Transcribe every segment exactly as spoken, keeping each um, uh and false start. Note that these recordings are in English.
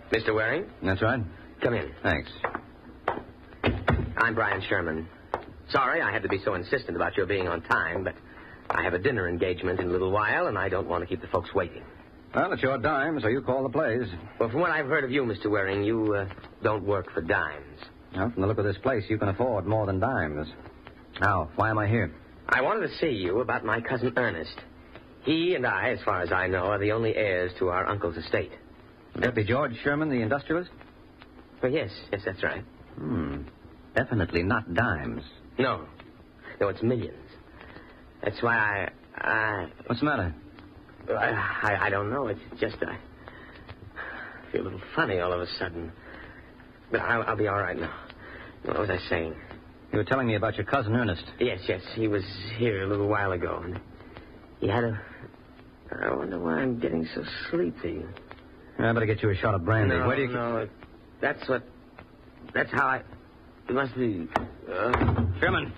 Mister Waring? That's right. Come in. Thanks. I'm Brian Sherman. Sorry I had to be so insistent about your being on time, but I have a dinner engagement in a little while, and I don't want to keep the folks waiting. Well, it's your dime, so you call the plays. Well, from what I've heard of you, Mister Waring, you uh, don't work for dimes. Well, from the look of this place, you can afford more than dimes. Now, why am I here? I wanted to see you about my cousin Ernest. He and I, as far as I know, are the only heirs to our uncle's estate. Would that be George Sherman, the industrialist? Well, yes, yes, that's right. Hmm. Definitely not dimes. No. No, it's millions. That's why I... I What's the matter? I, I, I don't know. It's just I feel a little funny all of a sudden. But I'll, I'll be all right now. What was I saying? You were telling me about your cousin Ernest. Yes, yes. He was here a little while ago. And he had a... I wonder why I'm getting so sleepy. I better get you a shot of brandy. No, Where do you... no. It, that's what... That's how I... It must be... Uh... Sherman.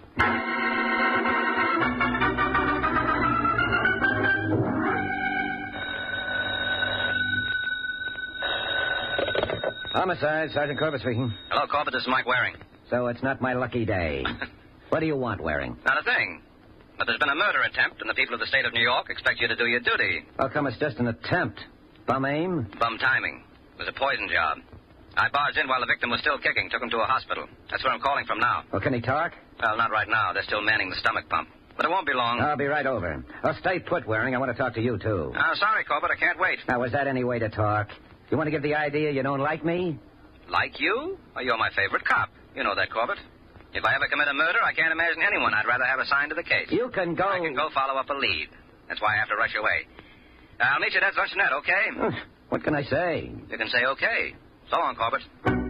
Homicide, Sergeant Corbett speaking. Hello, Corbett. This is Mike Waring. So it's not my lucky day. What do you want, Waring? Not a thing. But there's been a murder attempt, and the people of the state of New York expect you to do your duty. How come it's just an attempt? Bum aim? Bum timing. It was a poison job. I barged in while the victim was still kicking, took him to a hospital. That's where I'm calling from now. Well, can he talk? Well, not right now. They're still manning the stomach pump. But it won't be long. I'll be right over. Oh, stay put, Waring. I want to talk to you, too. Uh, sorry, Corbett. I can't wait. Now, was that any way to talk? You want to give the idea you don't like me? Like you? Well, you're my favorite cop. You know that, Corbett. If I ever commit a murder, I can't imagine anyone I'd rather have assigned to the case. You can go... I can go follow up a lead. That's why I have to rush away. Uh, I'll meet you at Luncheonette, okay? What can I say? You can say okay. So long, Corbett.